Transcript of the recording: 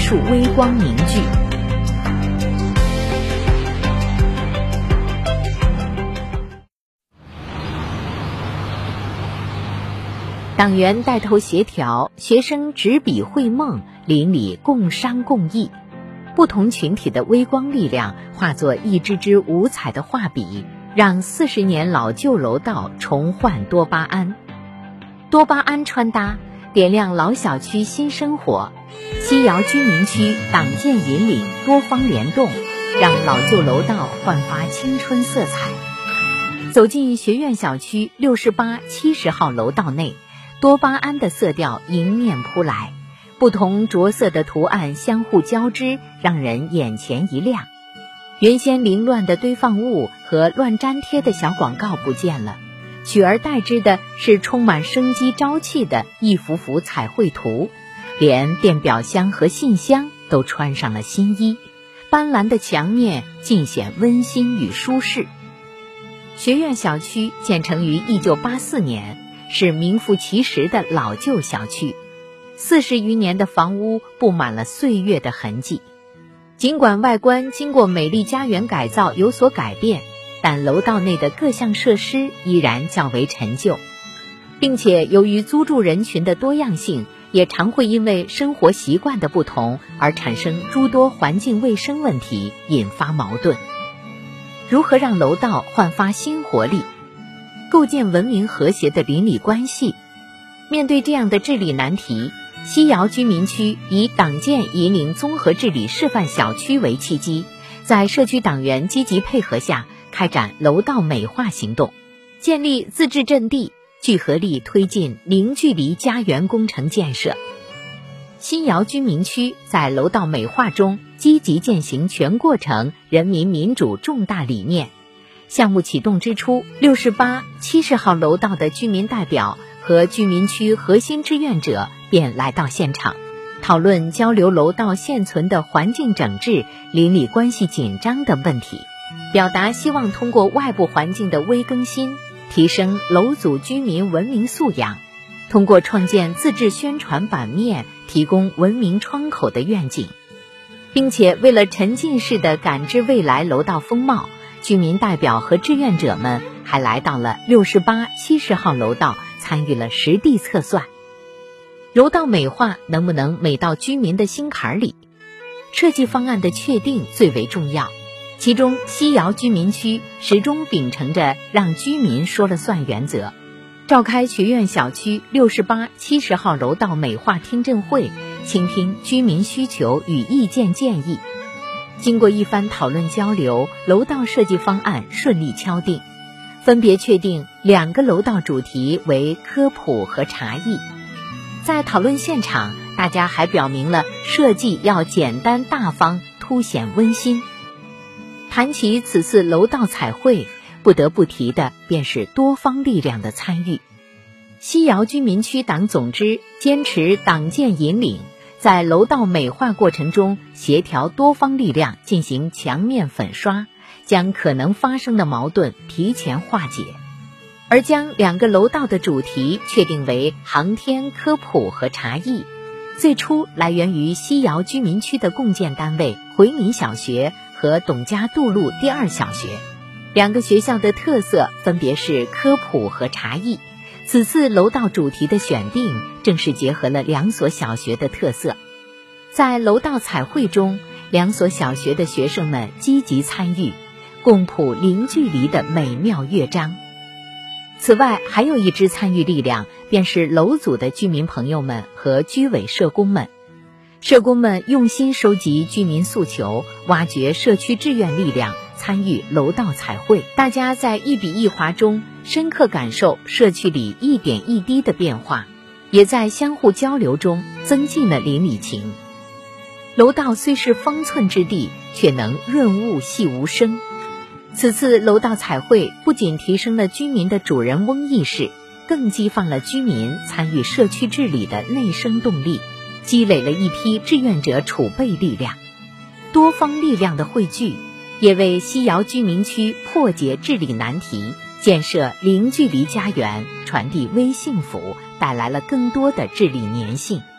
束微光凝聚。党员带头协调，学生执笔绘梦，邻里共商共益。不同群体的微光力量化作一支支五彩的画笔，让40年老旧楼道重焕多巴胺。多巴胺穿搭点亮老小区新生活，西窑居民区党建引领，多方联动，让老旧楼道焕发青春色彩。走进学院小区68、70号楼道内，多巴胺的色调迎面扑来，不同着色的图案相互交织，让人眼前一亮。原先凌乱的堆放物和乱粘贴的小广告不见了，取而代之的是充满生机朝气的一幅幅彩绘图，连电表箱和信箱都穿上了新衣，斑斓的墙面尽显温馨与舒适。学院小区建成于1984年，是名副其实的老旧小区，40余年的房屋布满了岁月的痕迹。尽管外观经过美丽家园改造有所改变，但楼道内的各项设施依然较为陈旧，并且由于租住人群的多样性，也常会因为生活习惯的不同而产生诸多环境卫生问题，引发矛盾。如何让楼道焕发新活力，构建文明和谐的邻里关系？面对这样的治理难题，西窑居民区以党建引领综合治理示范小区为契机，在社区党员积极配合下，开展楼道美化行动，建立自治阵地，聚合力推进零距离家园工程建设。新窑居民区在楼道美化中积极践行全过程人民民主重大理念。项目启动之初，68、70号楼道的居民代表和居民区核心志愿者便来到现场，讨论交流楼道现存的环境整治、邻里关系紧张等问题，表达希望通过外部环境的微更新，提升楼组居民文明素养，通过创建自治宣传版面，提供文明窗口的愿景。并且为了沉浸式地感知未来楼道风貌，居民代表和志愿者们还来到了68、70号楼道，参与了实地测算。楼道美化能不能美到居民的心坎里？设计方案的确定最为重要，其中西窑居民区始终秉承着让居民说了算原则，召开学院小区68、70号楼道美化听证会，倾听居民需求与意见建议。经过一番讨论交流，楼道设计方案顺利敲定，分别确定2个楼道主题为科普和茶艺。在讨论现场，大家还表明了设计要简单大方，凸显温馨。谈起此次楼道彩绘，不得不提的便是多方力量的参与。西窑居民区党总支坚持党建引领，在楼道美化过程中协调多方力量进行墙面粉刷，将可能发生的矛盾提前化解。而将2个楼道的主题确定为航天、科普和茶艺，最初来源于西窑居民区的共建单位回民小学和董家渡路第2小学。2个学校的特色分别是科普和茶艺。此次楼道主题的选定正是结合了2所小学的特色。在楼道彩绘中，2所小学的学生们积极参与，共谱零距离的美妙乐章。此外，还有一支参与力量，便是楼组的居民朋友们和居委社工们。社工们用心收集居民诉求，挖掘社区志愿力量，参与楼道彩绘。大家在一笔一划中深刻感受社区里一点一滴的变化，也在相互交流中增进了邻里情。楼道虽是方寸之地，却能润物细无声。此次楼道彩绘不仅提升了居民的主人翁意识，更激发了居民参与社区治理的内生动力，积累了一批志愿者储备力量。多方力量的汇聚，也为西窑居民区破解治理难题、建设零距离家园、传递微幸福带来了更多的治理粘性。